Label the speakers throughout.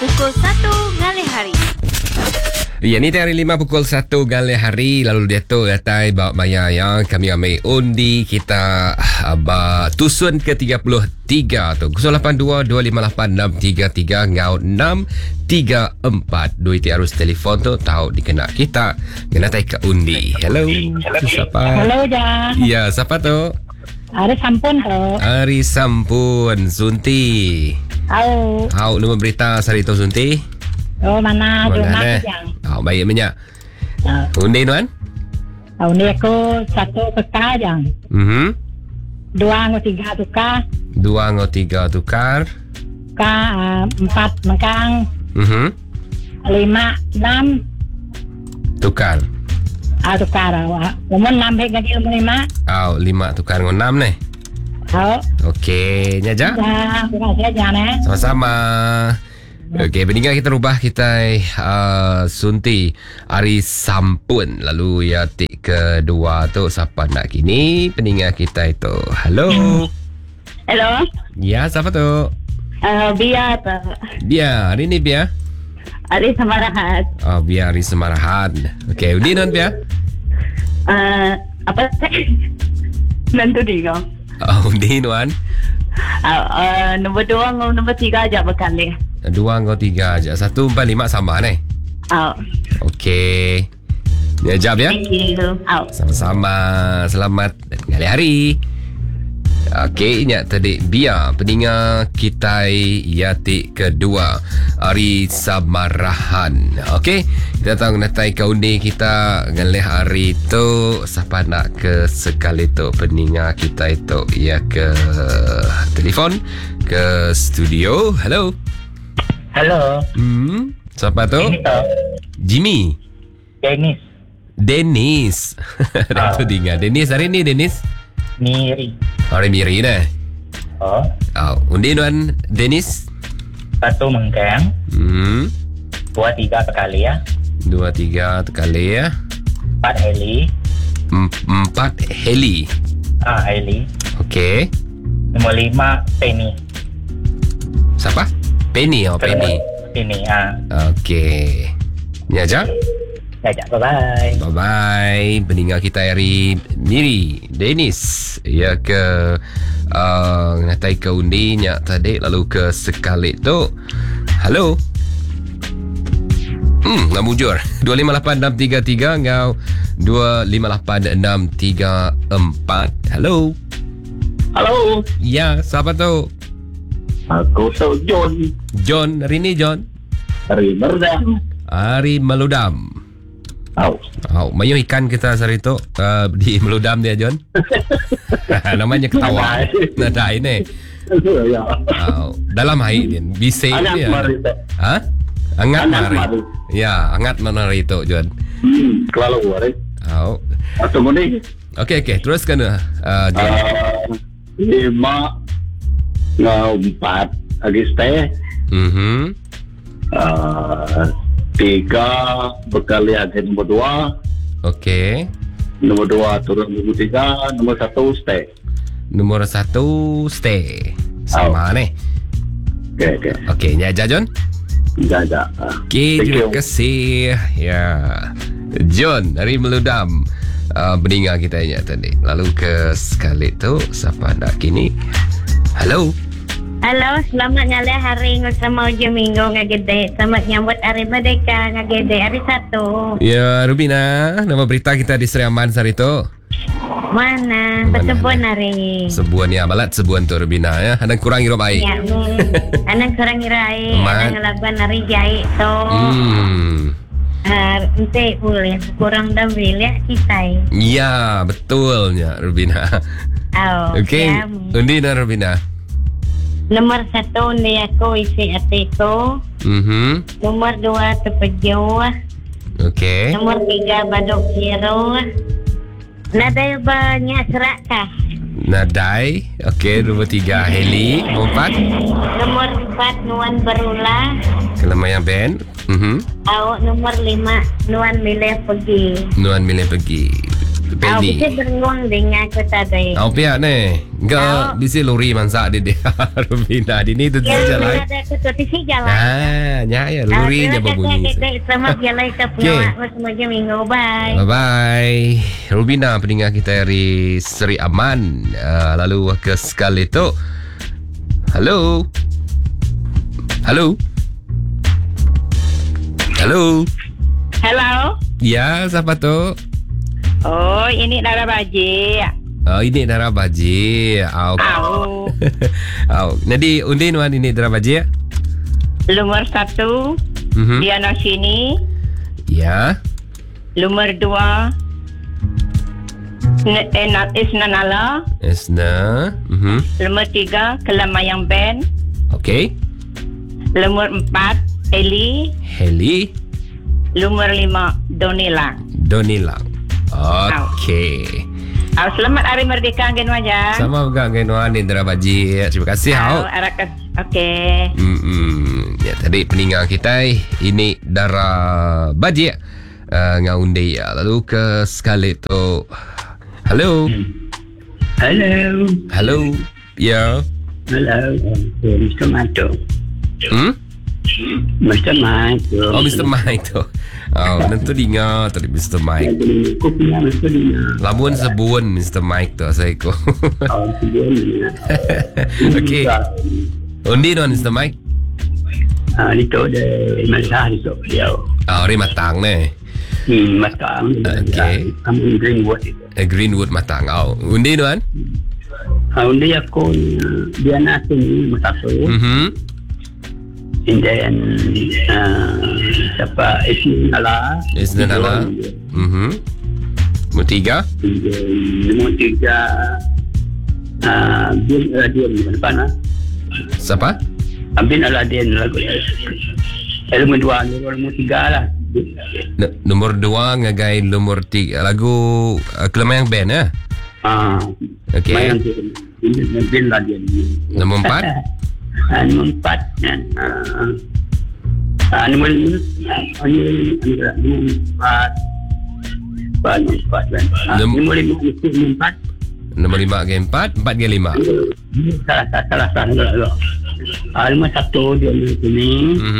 Speaker 1: pukul 1 ngalih hari.
Speaker 2: Ya, ni hari 5 pukul 1 gali hari. Lalu dia tu datang bawa maya yang kami ambil undi kita tusun ke 33 tu. 082-258-633 ngau 634. Duit harus telefon tu tahu dikena kita. Kena taik ke undi. Hello. Siapa?
Speaker 3: Hello, Jan.
Speaker 2: Ya, siapa tu?
Speaker 3: Ari Sampun tu.
Speaker 2: Ari Sampun Sunti. Hau nombor berita hari tu Sunti.
Speaker 3: Oh, mana rumah Jang.
Speaker 2: Baik minyak. Undi tuan?
Speaker 3: Undi aku 1 tukar Jang. 2 atau 3 tukar.
Speaker 2: 2 atau 3 tukar.
Speaker 3: 4 mengkang. 5 6
Speaker 2: tukar.
Speaker 3: Tukar awak. Umur 6 hek lagi umur 5.
Speaker 2: 5 tukar dengan 6 ni. Okey, nyaja.
Speaker 3: Ya, terima kasih Jan
Speaker 2: Sama-sama. Okey, peninggal kita rubah kita Sunti Ari Sampun. Lalu ya tik kedua tu siapa nak kini peninggal kita itu. Hello.
Speaker 3: Hello.
Speaker 2: Ya, siapa tu?
Speaker 3: Bia tu.
Speaker 2: Bia, hari ni Bia?
Speaker 3: Ari Semarahat.
Speaker 2: Bia Ari Semarahat. Okey, undi non Bia?
Speaker 3: Apa sih? Nanti dia.
Speaker 2: Undi tuan.
Speaker 3: Nombor 2 atau nombor 3 aja berkali.
Speaker 2: 2 atau 3 aja. 1, 4, 5 sama ni. Okey. Ni jawab ya.
Speaker 3: Thank you.
Speaker 2: Sama-sama. Selamat kali hari. Okey, ingat tadi Bia pendengar kita Yati kedua Ari Samarahan. Okey, kita tahu natai kaundi kita ngalih hari tu siapa nak ke sekali tu pendengar kita itu ya ke telefon ke studio. Hello.
Speaker 4: Hello.
Speaker 2: Siapa tu? Jimmy. Dennis. Dah tu dengar. Dennis hari ni Dennis.
Speaker 4: Miri.
Speaker 2: Hari Miri dah. Undi tuan Dennis.
Speaker 4: 1 mengkang. 2 3 sekali ya.
Speaker 2: 2 3 sekali ya.
Speaker 4: 4 heli.
Speaker 2: 4 heli.
Speaker 4: Heli.
Speaker 2: Okey.
Speaker 4: Nombor 5 Penny.
Speaker 2: Siapa? Penny. Penny.
Speaker 4: Penny.
Speaker 2: Okey. Ni aja.
Speaker 4: Bye-bye.
Speaker 2: Bye-bye. Pendengar kita hari Miri Dennis. Ya ke ngatai ke undinya tadi. Lalu ke sekali tu. Halo. Nak mujur 258-633 ngau 258-634. Halo.
Speaker 4: Halo.
Speaker 2: Ya, siapa tu?
Speaker 4: Aku tu John.
Speaker 2: John, hari ni John.
Speaker 4: Hari Meludam.
Speaker 2: Hari Meludam. Mayo ikan kita hari tu di Meludam dia John. Namanya ketawa. Nadai ni. Dalam air dia. Bising dia. Hangat mari. Ya, hangat mana hari tu John.
Speaker 4: Kalau hari. Atau ni.
Speaker 2: Okey, teruskan John.
Speaker 4: 5 ngau 4 lagi stay. 3 berkali ada nombor 2.
Speaker 2: Okey.
Speaker 4: Nombor 2 turun nombor 3. Nombor 1 stay.
Speaker 2: Nombor 1 stay. Sama ni. Okey, nyaja John.
Speaker 4: Jaga.
Speaker 2: Okey, terima kasih. Ya. John dari Meludam. Pendengar kita tadi. Lalu ke sekali tu siapa nak kini? Halo.
Speaker 5: Halo, selamat nyale hari sama ujung minggu ngagede. Selamat nyambut hari Merdeka ngagede hari 1.
Speaker 2: Ya, Rubina, nama berita kita di Seriaman hari tu.
Speaker 5: Mana? Bersebun hari.
Speaker 2: Sebuan ya, balat sebuan tu Rubina ya. Anak kurang hirup air.
Speaker 5: Ya, anak kurang hirup air. Anak ngelakukan hari jahit tu. Nanti boleh kurang dambil ya kita.
Speaker 2: Ya, betulnya Rubina. Okey, undi na Rubina.
Speaker 5: Nomor 1 undi aku isi hatiku. Nomor 2 terpejuh.
Speaker 2: Okey.
Speaker 5: Nomor 3 baduk biru. Nadai banyak serakah.
Speaker 2: Nadai. Okey, nomor 3 heli. Nomor 4.
Speaker 5: Nomor 4 nuan berulah.
Speaker 2: Kelemayan band.
Speaker 5: Nomor 5 nuan milih pergi.
Speaker 2: Nuan milih pergi. Penny.
Speaker 5: Bisa berengung dengan aku tadi.
Speaker 2: Pihak ni. Enggak, bisa lori mansak dia. Rubina, di ni tu jalan.
Speaker 5: Ya, ada aku tu si jalan.
Speaker 2: Ya, lori dia berbunyi.
Speaker 5: Selamat jalan ke punya semua minggu. Bye.
Speaker 2: Bye-bye. Rubina, pendengar kita dari Seri Aman. Lalu ke sekali tu. Halo. Halo. Halo.
Speaker 3: Hello.
Speaker 2: Ya, siapa tu?
Speaker 3: Oh, ini Dara Baji.
Speaker 2: Oh, ini Dara Baji. Jadi, undi nuan ini Dara Baji.
Speaker 3: Nomor 1, Diana sini.
Speaker 2: Ya.
Speaker 3: Nomor 2, Isna Nala.
Speaker 2: Isna.
Speaker 3: Nomor 3, Kelamayang Ben.
Speaker 2: Okey.
Speaker 3: Nomor 4, Eli.
Speaker 2: Heli.
Speaker 3: Nomor 5, Donilang.
Speaker 2: Donilang. Okey.
Speaker 3: Selamat Hari Merdeka Angin Wajah.
Speaker 2: Sama juga Genuan Indra Baji. Terima kasih.
Speaker 3: Okey.
Speaker 2: Ya, tadi peninggal kita ini Dara Baji. Ngaundi ya. Lalu ke sekali tu. Halo.
Speaker 6: Hello.
Speaker 2: Halo. Ya.
Speaker 6: Hello. Mr. Mato. Mr. Mike.
Speaker 2: Oh, Mr. Mike tu. Oh, nanti dengar tadi Mr. Mike.
Speaker 6: Kopinya Mr. Dina.
Speaker 2: Labuan sebuan Mr. Mike tu saya ko.
Speaker 6: Oh, sebuan.
Speaker 2: Okey. Undi non Mr. Mike.
Speaker 6: Itu ada masalah itu dia.
Speaker 2: Hari matang ni.
Speaker 6: Matang.
Speaker 2: Okey.
Speaker 6: Kami Greenwood itu.
Speaker 2: Greenwood matang. Oh, undi non?
Speaker 6: Undi aku dia nak ni masuk. And then siapa Isna Nala. Nombor 3. Nombor 3 Bin Aladin mana? Siapa? Bin Aladin lagu. Nombor 2 nombor 3 lah.
Speaker 2: Nombor 2 ngagai nombor 3 lagu Kelamayang Band ya. Okey.
Speaker 6: Bin Aladin.
Speaker 2: Nombor 4.
Speaker 6: Nombor 4 nombor 5
Speaker 2: Nombor 5 game 4 game 5.
Speaker 6: Salah nombor 1 dia ni.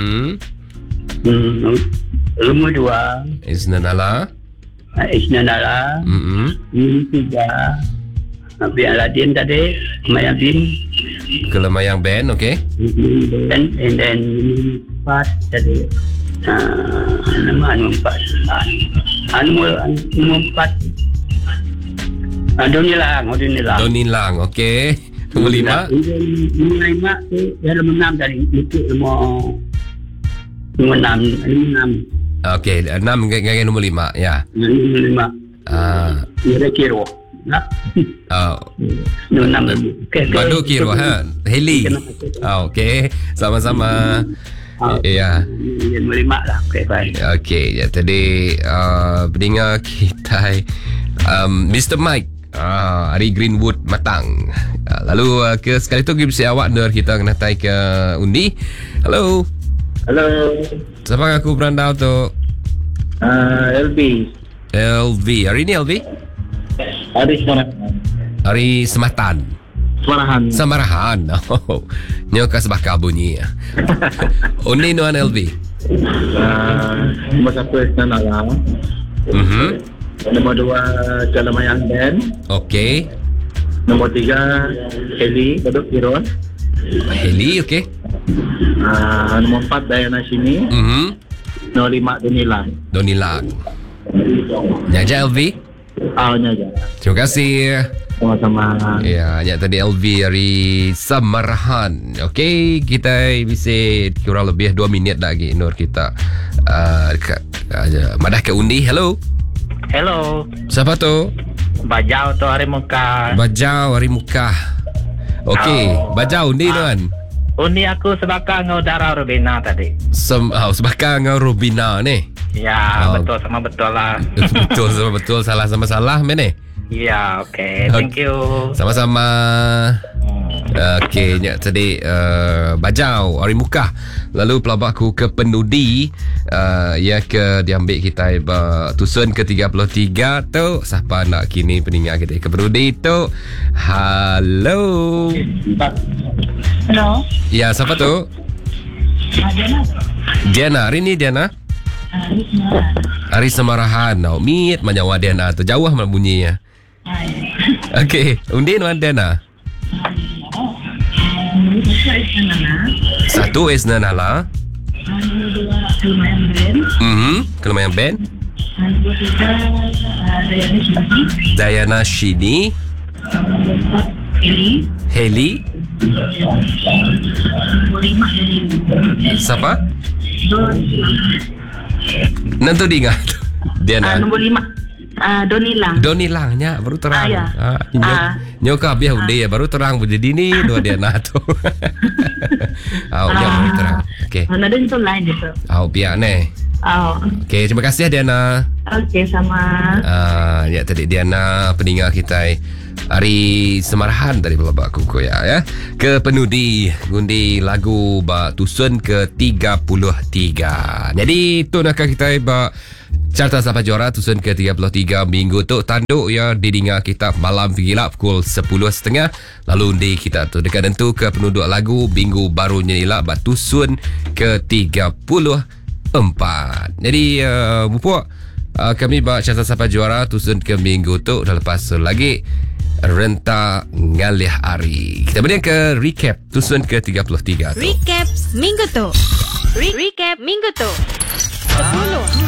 Speaker 6: Nombor 2
Speaker 2: Isna Nala.
Speaker 6: Nombor 3 Bin Aladin tadi, Kelamayang Bin.
Speaker 2: Kelamayang Band, okey.
Speaker 6: And then 4 tadi. Nombor 4. Nombor 4. Donilang,
Speaker 2: okey. Nombor 5.
Speaker 6: Nombor 5 tu dia nombor 6 tadi. Itu nombor 6.
Speaker 2: Okey, 6 ngagai nombor 5, ya.
Speaker 6: Nombor 5. Kira-kira.
Speaker 2: Badu kira Heli. Okey, sama-sama. Ya.
Speaker 6: Nombor 5 lah.
Speaker 2: Okey, ya tadi pendengar kita Mr. Mike Ari Greenwood matang. Lalu ke sekali tu kita awak dengar kita kena tai ke undi. Halo. Siapa aku berandau tu?
Speaker 4: LV.
Speaker 2: Hari ni LV? Hari Sematan. Semarahan. Oh. Nyo ka sebaka bunyi. Undi nuan LV.
Speaker 4: Nombor 1 Isna Nala. Nombor 2 Kelamayang Ben.
Speaker 2: Okey.
Speaker 4: Nombor 3 Heli Baduk Kiron.
Speaker 2: Heli, okey.
Speaker 4: Nombor 4 Diana sini. Nombor 5 Donilang.
Speaker 2: Nyaja LV.
Speaker 4: Nyaja.
Speaker 2: Terima kasih. Sama-sama. Ya, tadi LV dari Samarahan. Okey, kita bisa kurang lebih 2 minit lagi Nur kita madah ke undi. Hello. Siapa tu?
Speaker 7: Bajau tu Hari Muka.
Speaker 2: Okey, Bajau undi tuan.
Speaker 7: Undi aku sebaka ngau Dara Rubina tadi.
Speaker 2: Sebaka ngau Rubina ni.
Speaker 7: Ya, betul sama betul lah.
Speaker 2: Betul sama betul, salah sama salah mana?
Speaker 7: Ya, okey. Thank you.
Speaker 2: Sama-sama. Okey, nyak tadi Bajau Ari Mukah. Lalu pelabak aku ke Penudi, ya ke diambil kita tusun ke 33 tu. Siapa nak kini peninggal kita ke Penudi tu? Halo.
Speaker 3: Hello.
Speaker 2: Ya, siapa tu? Diana. Hari ni Diana? Hari Semarahan. Meet manyawa Diana tu. Jauh mana bunyinya? Okey, undin mana Diana? Satu Esna Nala. Kelemayan band. Dayana Shini. Heli. Siapa? Nanti diingat Diana.
Speaker 3: Nombor 5.
Speaker 2: Donilang nya baru terang. Nyoka biar udah ya baru terang jadi ni dua Diana tu. Baru terang. Okey.
Speaker 3: Ada itu lain gitu.
Speaker 2: Biar ne. Okey, terima kasih Diana.
Speaker 3: Okey, sama.
Speaker 2: Ya tadi Diana peninggal kita Hari Semarahan dari Pelabak Kuku ya. Ke Penudi gundi lagu Tusun ke 33. Jadi tu nak kita Carta Sampai Juara Tusun ke 33 minggu tu tanduk ya didengar kita malam gila pukul 10.30. Lalu di kita tu dekat tentu ke penduduk lagu minggu barunya nila Tusun ke 34. Jadi Mupuk kami Carta Sampai Juara Tusun ke minggu tu dah lepas lagi Renta Ngalih Hari. Kita kemudian ke recap Tusun ke 33 tu.
Speaker 1: Recap minggu tu. Recap minggu tu. 10